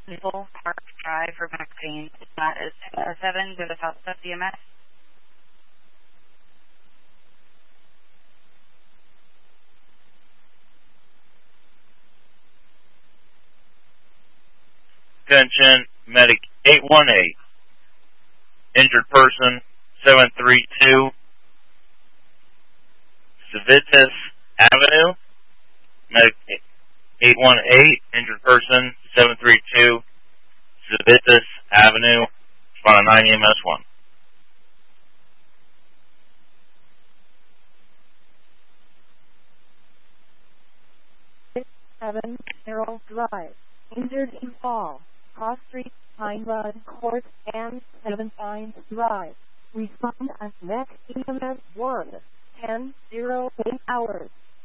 Full Park Drive for back pain. That is 7 to the South of DMS. Attention, Medic 818. Injured person 732. Civitas Avenue. Medic 818. Injured person 732. Civitas Avenue. Respond to 9 EMS 1. 670 Drive. Injured in fall. Cross Street, Pinewood Court, and 7 Pines Drive. Respond at next EMS 1. 10:08 hours.